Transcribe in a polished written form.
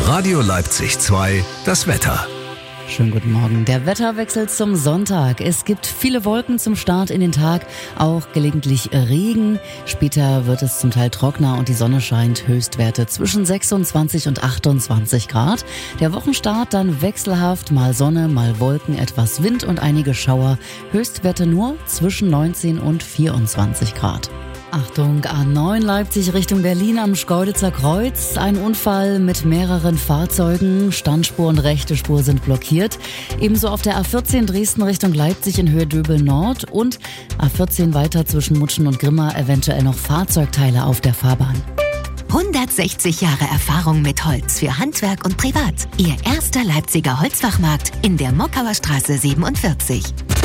Radio Leipzig 2, das Wetter. Schönen guten Morgen. Der Wetterwechsel zum Sonntag. Es gibt viele Wolken zum Start in den Tag, auch gelegentlich Regen. Später wird es zum Teil trockener und die Sonne scheint. Höchstwerte zwischen 26 und 28 Grad. Der Wochenstart dann wechselhaft, mal Sonne, mal Wolken, etwas Wind und einige Schauer. Höchstwerte nur zwischen 19 und 24 Grad. Achtung, A9 Leipzig Richtung Berlin am Schkeuditzer Kreuz. Ein Unfall mit mehreren Fahrzeugen. Standspur und rechte Spur sind blockiert. Ebenso auf der A14 Dresden Richtung Leipzig in Höhe Döbel Nord und A14 weiter zwischen Mutschen und Grimma eventuell noch Fahrzeugteile auf der Fahrbahn. 160 Jahre Erfahrung mit Holz für Handwerk und Privat. Ihr erster Leipziger Holzfachmarkt in der Mockauer Straße 47.